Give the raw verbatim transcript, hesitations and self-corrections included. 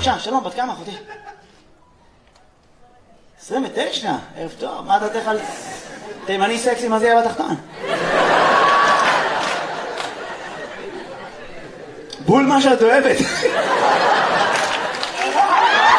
בבקשה, שלום, בת כמה אחותי? עשרים ותשע, ערב טוב, מה דעתך על תימני סקסי, מה זה יהיה בתחתון? בול מה שאת אוהבת.